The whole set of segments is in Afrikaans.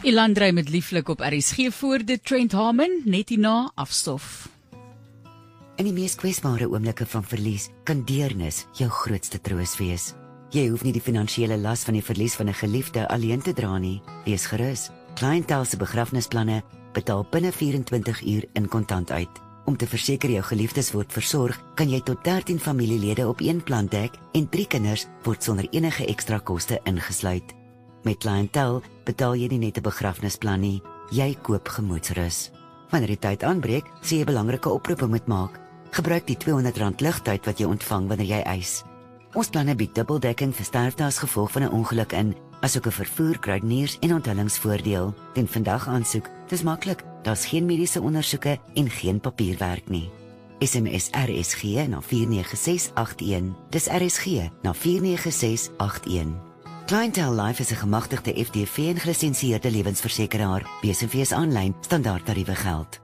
Ilandrey met lieflik op RSG voor dit Trent Harmon, net hierna afstof. In die mees kwesbare oomblikke van verlies, kan deernis jou grootste troos wees. Jy hoef nie die finansiële las van die verlies van 'n geliefde alleen te dra nie. Wees gerus. Clientele se begrafnisplanne betaal binne 24 uur in kontant uit. Om te verseker jou geliefdes word versorg, kan jy tot 13 familielede op een plan dek en 3 kinders word sonder enige ekstra koste ingesluit. Met Clientele betaal jy nie net 'n begrafnisplan nie, jy koop gemoedsrus. Wanneer die tyd aanbreek, sê jy belangrike oproepe moet maak. Gebruik die R200 ligtyd wat jy ontvang wanneer jy eis. Ons planne bied dubbeldekking vir sterfte as gevolg van 'n ongeluk in, asook 'n vervoer, kruideniers en onthullingsvoordeel. Teen vandag aansoek, dis maklik, daar's geen mediese ondersoeke en geen papierwerk nie. SMS RSG na 49681. Dis RSG na 49681. Clientele Life is 'n gemagtigde FDV en gelisensieerde lewensversekeraar. BSV aanlyn standaardtariewe geld.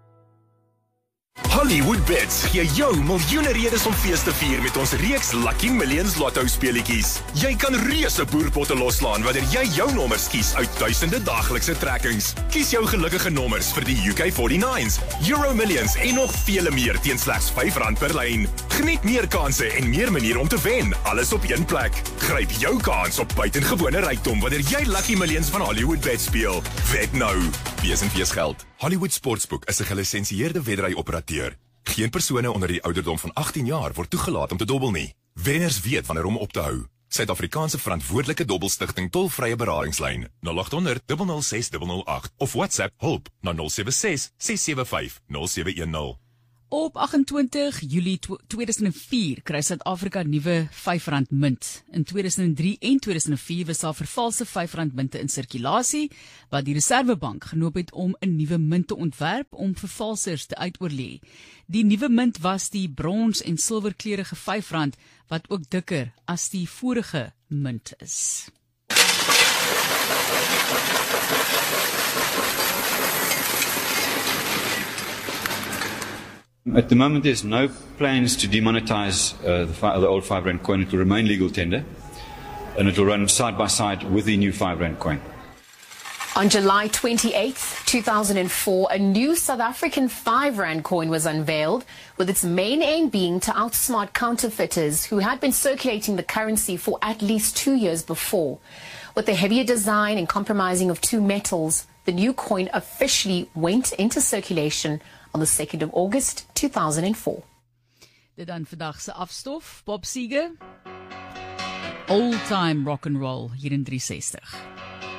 Hollywood Bets gee jou miljoene redes om fees te vier met ons reeks Lucky Millions Lotto speletjies. Jy kan reuse boerpotte loslaan wanneer jy jou nommers kies uit duisende daaglikse trekkings. Kies jou gelukkige nommers vir die UK49s, Euro Millions en nog vele meer teen slegs R5 per lyn. Geniet meer kansse en meer maniere om te wen, alles op een plek. Gryp jou kans op buitengewone rykdom wanneer jy Lucky Millions van Hollywood Bets speel. Wed nou. BSV geld. Hollywood Sportsbook is 'n gelisensieerde wedry-operateur. Geen persone onder die ouderdom van 18 jaar word toegelaat om te dobbel nie. Wenners weet wanneer om op te hou. Suid-Afrikaanse verantwoordelike dobbelstigting tolvrye beradingslyn 0800 006 008 of WhatsApp hulp na 076 675 0710. Op 28 Julie 2004 kry Suid-Afrika nuwe R5 munt. In 2003 en 2004 was daar vervalse R5 munte in sirkulasie, wat die Reserwebank genoop het om 'n nuwe munt te ontwerp om vervalsers te uitoorlê. Die nuwe munt was die brons en silwerkleurige R5, wat ook dikker as die vorige munt is. At the moment, there's no plans to demonetize the old R5 coin. It will remain legal tender, and it will run side by side with the new R5 coin. On July 28th, 2004, a new South African R5 coin was unveiled, with its main aim being to outsmart counterfeiters who had been circulating the currency for at least 2 years before. With the heavier design and compromising of 2 metals, the new coin officially went into circulation on the 2nd of August 2004. Dit dan vandag se afstof, Bob Seger. Old time rock and roll hier in 360.